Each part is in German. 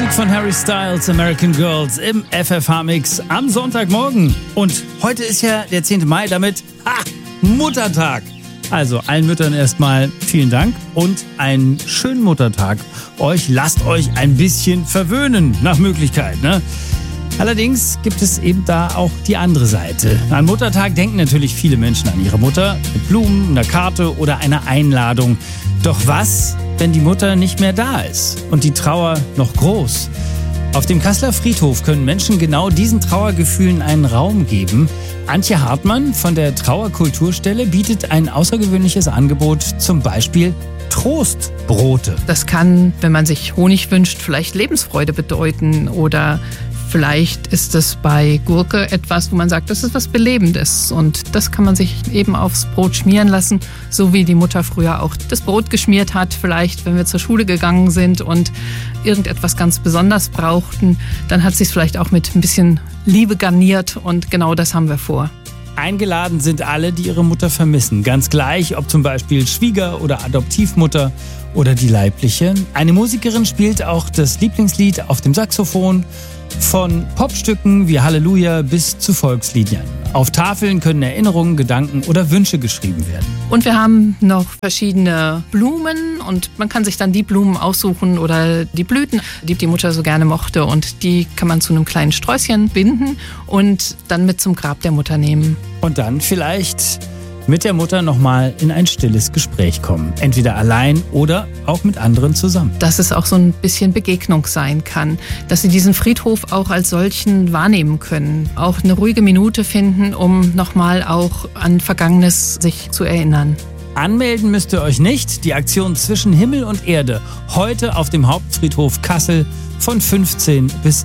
Musik von Harry Styles, American Girls im FFH-Mix am Sonntagmorgen. Und heute ist ja der 10. Mai, damit Muttertag. Also allen Müttern erstmal vielen Dank und einen schönen Muttertag. Lasst euch ein bisschen verwöhnen, nach Möglichkeit, ne? Allerdings gibt es eben da auch die andere Seite. An Muttertag denken natürlich viele Menschen an ihre Mutter mit Blumen, einer Karte oder einer Einladung. Doch was, wenn die Mutter nicht mehr da ist und die Trauer noch groß? Auf dem Kasseler Friedhof können Menschen genau diesen Trauergefühlen einen Raum geben. Antje Hartmann von der Trauerkulturstelle bietet ein außergewöhnliches Angebot, zum Beispiel Trostbrote. Das kann, wenn man sich Honig wünscht, vielleicht Lebensfreude bedeuten oder vielleicht ist es bei Gurke etwas, wo man sagt, das ist was Belebendes und das kann man sich eben aufs Brot schmieren lassen, so wie die Mutter früher auch das Brot geschmiert hat. Vielleicht, wenn wir zur Schule gegangen sind und irgendetwas ganz besonders brauchten, dann hat sie es vielleicht auch mit ein bisschen Liebe garniert und genau das haben wir vor. Eingeladen sind alle, die ihre Mutter vermissen. Ganz gleich, ob zum Beispiel Schwieger- oder Adoptivmutter oder die leibliche. Eine Musikerin spielt auch das Lieblingslied auf dem Saxophon. Von Popstücken wie Halleluja bis zu Volksliedern. Auf Tafeln können Erinnerungen, Gedanken oder Wünsche geschrieben werden. Und wir haben noch verschiedene Blumen und man kann sich dann die Blumen aussuchen oder die Blüten, die die Mutter so gerne mochte. Und die kann man zu einem kleinen Sträußchen binden und dann mit zum Grab der Mutter nehmen. Und dann vielleicht mit der Mutter nochmal in ein stilles Gespräch kommen. Entweder allein oder auch mit anderen zusammen. Dass es auch so ein bisschen Begegnung sein kann. Dass sie diesen Friedhof auch als solchen wahrnehmen können. Auch eine ruhige Minute finden, um nochmal auch an Vergangenes sich zu erinnern. Anmelden müsst ihr euch nicht. Die Aktion Zwischen Himmel und Erde. Heute auf dem Hauptfriedhof Kassel von 15 bis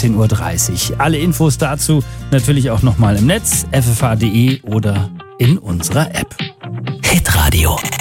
17.30 Uhr. Alle Infos dazu natürlich auch nochmal im Netz, ffh.de oder in unserer App. Hitradio